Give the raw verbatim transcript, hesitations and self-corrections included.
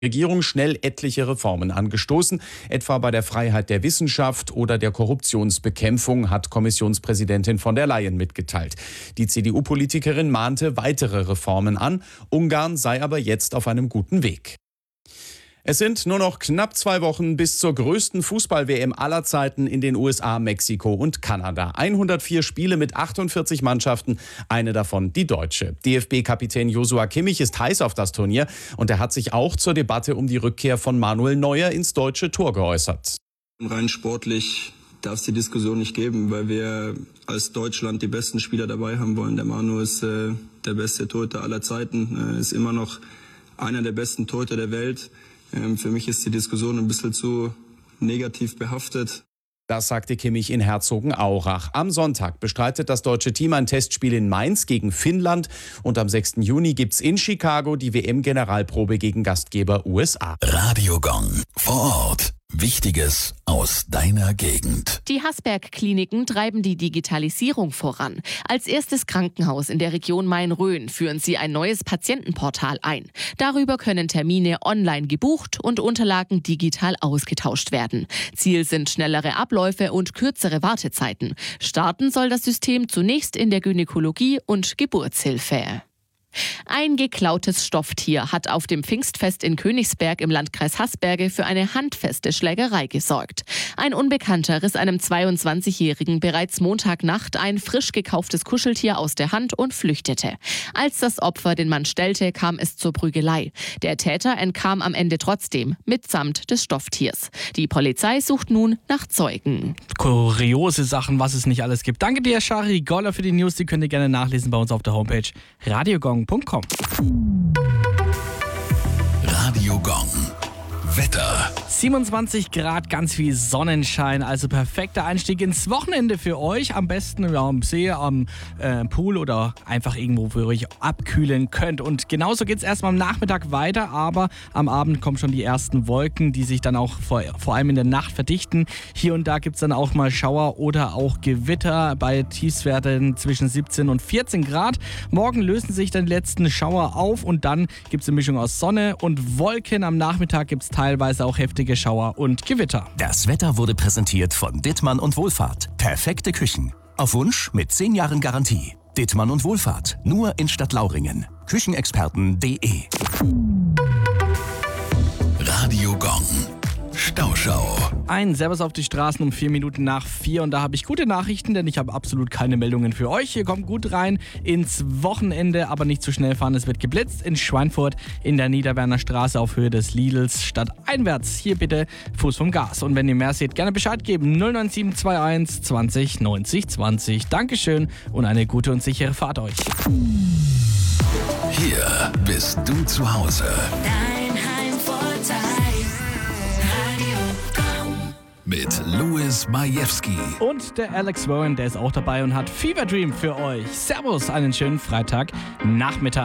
Regierung schnell etliche Reformen angestoßen, etwa bei der Freiheit der Wissenschaft oder der Korruptionsbekämpfung, hat Kommissionspräsidentin von der Leyen mitgeteilt. Die C D U-Politikerin mahnte weitere Reformen an. Ungarn sei aber jetzt auf einem guten Weg. Es sind nur noch knapp zwei Wochen bis zur größten Fußball-W M aller Zeiten in den U S A, Mexiko und Kanada. hundertvier Spiele mit achtundvierzig Mannschaften, eine davon die deutsche. D F B-Kapitän Joshua Kimmich ist heiß auf das Turnier und er hat sich auch zur Debatte um die Rückkehr von Manuel Neuer ins deutsche Tor geäußert. Rein sportlich darf es die Diskussion nicht geben, weil wir als Deutschland die besten Spieler dabei haben wollen. Der Manu ist äh, der beste Torhüter aller Zeiten, äh, ist immer noch einer der besten Torhüter der Welt. Für mich ist die Diskussion ein bisschen zu negativ behaftet. Das sagte Kimmich in Herzogenaurach. Am Sonntag bestreitet das deutsche Team ein Testspiel in Mainz gegen Finnland. Und am sechsten Juni gibt's in Chicago die W M-Generalprobe gegen Gastgeber U S A. Radio Gong vor Ort. Wichtiges aus deiner Gegend. Die Hasberg-Kliniken treiben die Digitalisierung voran. Als erstes Krankenhaus in der Region Main-Rhön führen sie ein neues Patientenportal ein. Darüber können Termine online gebucht und Unterlagen digital ausgetauscht werden. Ziel sind schnellere Abläufe und kürzere Wartezeiten. Starten soll das System zunächst in der Gynäkologie und Geburtshilfe. Ein geklautes Stofftier hat auf dem Pfingstfest in Königsberg im Landkreis Hasberge für eine handfeste Schlägerei gesorgt. Ein Unbekannter riss einem zweiundzwanzigjährigen bereits Montagnacht ein frisch gekauftes Kuscheltier aus der Hand und flüchtete. Als das Opfer den Mann stellte, kam es zur Prügelei. Der Täter entkam am Ende trotzdem, mitsamt des Stofftiers. Die Polizei sucht nun nach Zeugen. Kuriose Sachen, was es nicht alles gibt. Danke dir, Shari Goller, für die News. Die könnt ihr gerne nachlesen bei uns auf der Homepage radiogong punkt com. Radio Gong. Wetter. siebenundzwanzig Grad, ganz viel Sonnenschein, also perfekter Einstieg ins Wochenende für euch. Am besten ja, am See, am äh, Pool oder einfach irgendwo, wo ihr euch abkühlen könnt. Und genauso geht es erstmal am Nachmittag weiter, aber am Abend kommen schon die ersten Wolken, die sich dann auch vor, vor allem in der Nacht verdichten. Hier und da gibt es dann auch mal Schauer oder auch Gewitter bei Tiefstwerten zwischen siebzehn und vierzehn Grad. Morgen lösen sich dann die letzten Schauer auf und dann gibt es eine Mischung aus Sonne und Wolken. Am Nachmittag gibt es teilweise auch heftige Schauer und Gewitter. Das Wetter wurde präsentiert von Dittmann und Wohlfahrt. Perfekte Küchen. Auf Wunsch mit zehn Jahren Garantie. Dittmann und Wohlfahrt. Nur in Stadtlauringen. Küchenexperten punkt de. Radio Gong. Stauschau. Ein Servus auf die Straßen um vier Minuten nach vier und da habe ich gute Nachrichten, denn ich habe absolut keine Meldungen für euch. Ihr kommt gut rein ins Wochenende, aber nicht zu schnell fahren. Es wird geblitzt in Schweinfurt in der Niederwerner Straße auf Höhe des Lidls stadteinwärts. Hier bitte Fuß vom Gas. Und wenn ihr mehr seht, gerne Bescheid geben. null neun sieben zwei eins zwanzig neunzig zwanzig. Dankeschön und eine gute und sichere Fahrt euch. Hier bist du zu Hause. Dein Heimvorteil. Mit Louis Majewski. Und der Alex Warren, der ist auch dabei und hat Fever Dream für euch. Servus, einen schönen Freitagnachmittag.